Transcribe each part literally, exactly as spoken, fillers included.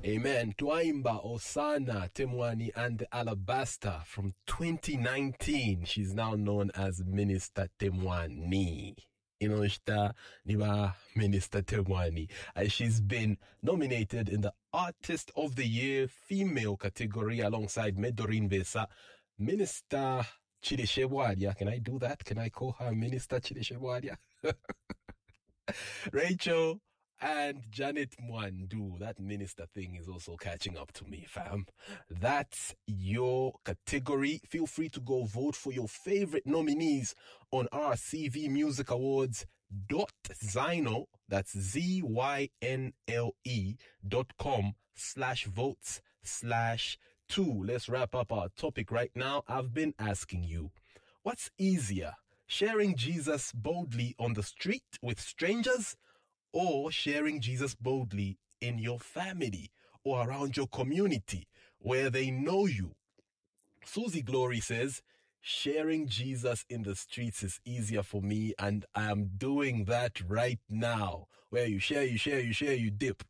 Amen. Twaimba Osana Temwani and the Alabaster from twenty nineteen. She's now known as Minister Temwani. Inoshta Niba Minister Temwani. And she's been nominated in the Artist of the Year female category alongside Medorin Besa. Minister Chideshebwadia. Can I do that? Can I call her Minister Chideshebwadia? Rachel and Janet Mwandu. That minister thing is also catching up to me, fam. That's your category. Feel free to go vote for your favorite nominees on R C V Music Awards dot zyno, that's Z Y N L E dot com slash votes slash two. Let's wrap up our topic right now. I've been asking you, what's easier, sharing Jesus boldly on the street with strangers, or sharing Jesus boldly in your family or around your community where they know you? Susie Glory says, sharing Jesus in the streets is easier for me, and I am doing that right now. Where you share, you share, you share, you dip.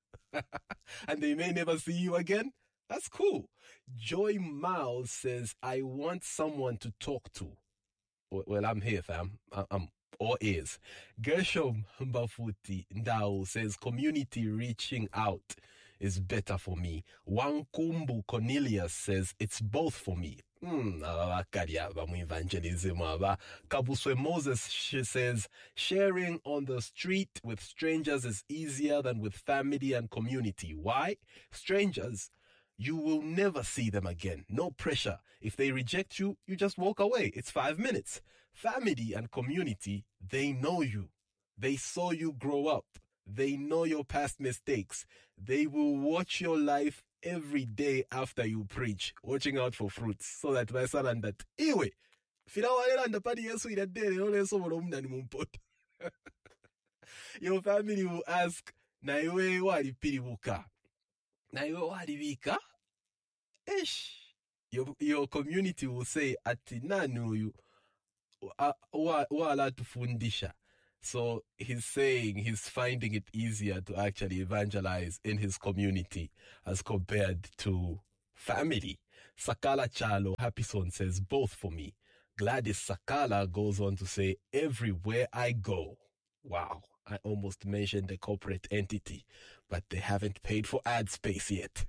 And they may never see you again. That's cool. Joy Miles says, I want someone to talk to. Well, I'm here, fam. I'm or is. Gershom Mbafuti Ndao says, community reaching out is better for me. Wankumbu Cornelius says, it's both for me. Hmm, evangelism. Kabuswe Moses, she says, sharing on the street with strangers is easier than with family and community. Why? Strangers, you will never see them again. No pressure. If they reject you, you just walk away. It's five minutes. Family and community, they know you. They saw you grow up. They know your past mistakes. They will watch your life every day after you preach, watching out for fruits, so that my son and that, iwe, finawalela padi yesu idadele, ole so molomna ni mumpota. Your family will ask, na iwe wali pilibuka. Na iwe walivika? Ish. Your, your community will say, ati nanu yu, wa, wala tufundisha. So he's saying he's finding it easier to actually evangelize in his community as compared to family. Sakala Chalo Happyson says, both for me. Gladys Sakala goes on to say, everywhere I go. Wow. I almost mentioned the corporate entity, but they haven't paid for ad space yet.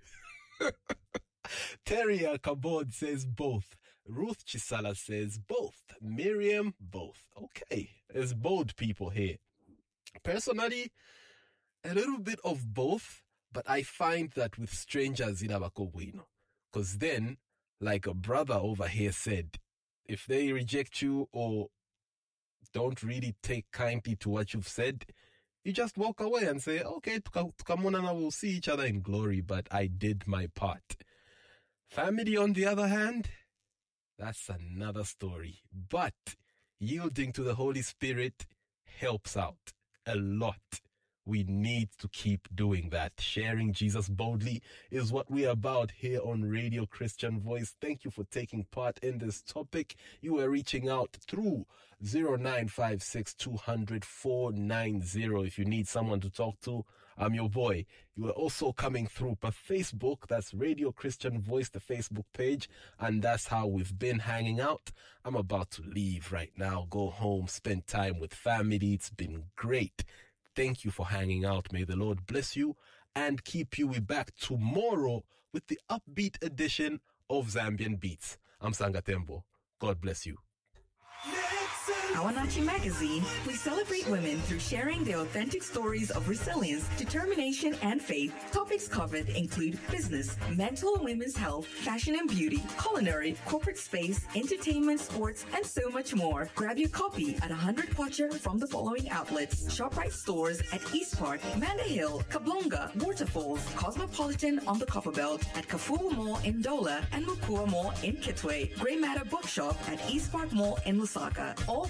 Teria Kabod says both. Ruth Chisala says both. Miriam, both. Okay, there's bold people here. Personally, a little bit of both, but I find that with strangers in Abakobuino. Because then, like a brother over here said, if they reject you or don't really take kindly to what you've said, you just walk away and say, okay, tukamonana, we'll see each other in glory, but I did my part. Family, on the other hand, that's another story. But yielding to the Holy Spirit helps out a lot. We need to keep doing that. Sharing Jesus boldly is what we're about here on Radio Christian Voice. Thank you for taking part in this topic. You were reaching out through zero nine five six, two hundred, four nine zero. If you need someone to talk to, I'm your boy. You are also coming through per Facebook. That's Radio Christian Voice, the Facebook page. And that's how we've been hanging out. I'm about to leave right now, go home, spend time with family. It's been great. Thank you for hanging out. May the Lord bless you and keep you. We're back tomorrow with the upbeat edition of Zambian Beats. I'm Sangatembo. God bless you. Awanachi Magazine, we celebrate women through sharing their authentic stories of resilience, determination, and faith. Topics covered include business, mental and women's health, fashion and beauty, culinary, corporate space, entertainment, sports, and so much more. Grab your copy at one hundred Kwacha from the following outlets: ShopRite stores at East Park, Manda Hill, Kablonga, Waterfalls, Cosmopolitan on the Copperbelt, at Kafua Mall in Dola, and Mukua Mall in Kitwe. Grey Matter Bookshop at East Park Mall in Lusaka. All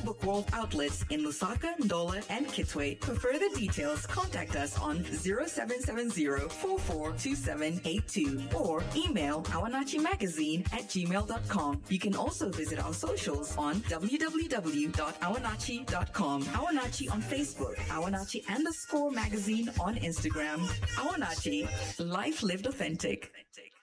Book World outlets in Lusaka, Ndola, and Kitwe. For further details, contact us on zero seven seven zero, four four two seven eight two or email awanachi magazine at gmail dot com. You can also visit our socials on w w w dot awanachi dot com, Awanachi on Facebook, Awanachi underscore magazine on Instagram. Awanachi, life lived authentic.